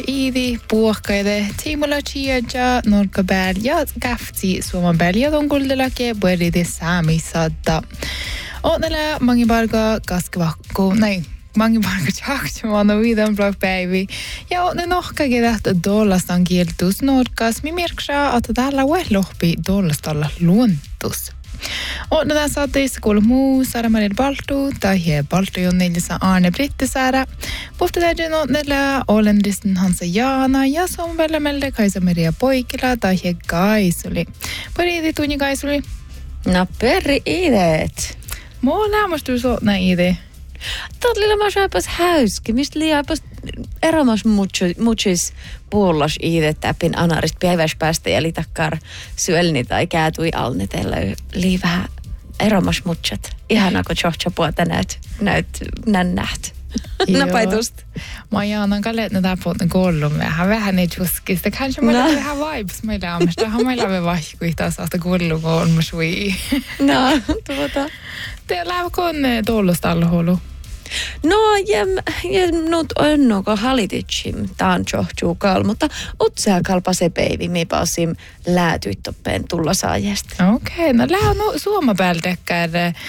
Iidi puhkaide tiimulla chiaja norkabel ja käfti suoman bel ja tonkuldelakke pueridi saamisada. Onnella mangi barga kaskevakku, mangi barga tjaktjumana vidan blog päivi. Ja onnella nohkagi tähtä dollastan kieltus norkas, mi merksaa, että täällä lohpi dollastalla luontus. Onnella saatais kuulu muu Sara Maria Baltu, tai Baltu Jonnilisa Arne Brittisaara. Puhtatäjän onnella Olendristen Hansa Jaana ja Somvellemelle Kaisa Maria Poikila, tai Kaisuli. Pari tunni Kaisuli. No perri ideet. Mua lämmästyy sootna ide. Todella mä saapas häyski, mistä liiapas eromas muchis puollas ide täpin anarist päiväspäästä ja litakkar syölni tai käätui alnetella liivää eromas muchat. Ihana kun chohcha puolta nännäht. Napaitusta. Mä jaanan kalleetna täppuuten kollumme. Vähän ei tjuskista. Kanske mä lähden vähän vibes meillä aamasta. Mä lähden vaihkuihtaa saasta kolluun kolme sui. No, tuota. Te lähden tuollosta alloholu. No, ja nyt on kun halititsim taan johtuu mutta utsaa kalpase päivi, mi pääsim läätyittoppeen tulla saajasta. Okei, no lähden suoma päältäkkär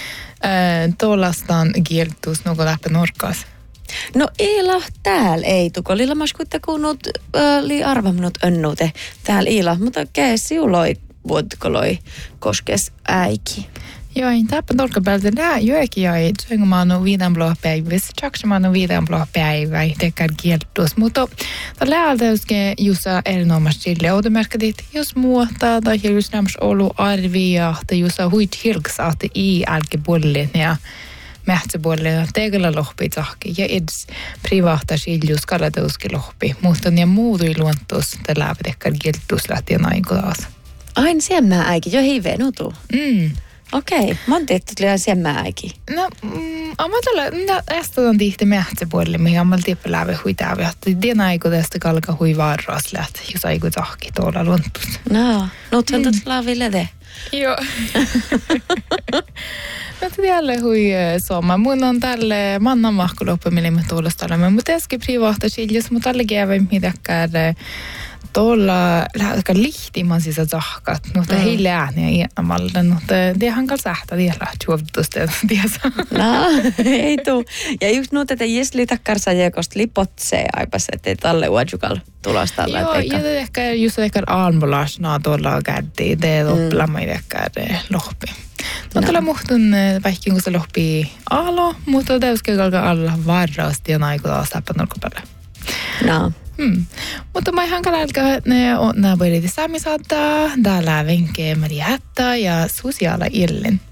tuollastaan kieltus nuko läppä norkas. No Iila, täällä ei tuko. Lilla mas kuitenkunut li arvamnut önnute täällä Iila, mutta käsi uloi vuodkoloi koskes äiki. Joo, en täppä norkapäältä nää joekin jäi, että mä oon viidan blå päivissä, tjaks mä oon viidan blå päivä, tekkär kieltus, mutta läältä joskin jussa erinomaisesti sille automerkadit, jos muuta, tai just nämä ollut arvia, että jussa huit hilksaat i älkepuolelle ja mähtsäpuolelle, tegellä lohpi tahki, ja edes privaata siljus kalateuski lohpi, mutta ne muutui luontos, että läpi tekkär kieltus lähti aina taas. Ain siemmää äikin, jo hiivenutu. Okei, mä oon tehty liian siemmääkin. No, mä tällä on tihti mähtsäpuolelle, mihin mä tiedä läpi huitääviä. Den aiku tästä kalka hui varras läht, jos aiku tahki tuolla luontus. No, nyt on tuossa laaville te. Joo. Mä tiedä hui soma. Mun on tälle mannan mahkuloppamille tuollaista olemme, mutta äsken privaata siljus, mutta tälle käy mitäkään tuolla lähdetään lihtiman sisä tahkat, mutta ei lääniä iänamalta, mutta tehän kanssa sähtää vielä juovitusta, tiesä. No, ei tuu. Ja just nyt, että jos liitakkar sajekosta lipotsee aipas, ettei talle uadjukal tulosta alla. Joo, ja ehkä just ehkä aalmulasnaa tuolla kädtiin, te loppilama ehkä lohpi. No tuolla muhtun vähkin, kun se lohpi aalo, mutta täyskö kalka alla varrasti ja naikutaan säppän olkapäälle. No. Mutta mä ihan kalalka, että ne on nämä voidaan saamisata, täällä venkeä Maria Hättä ja Susiala Irlin.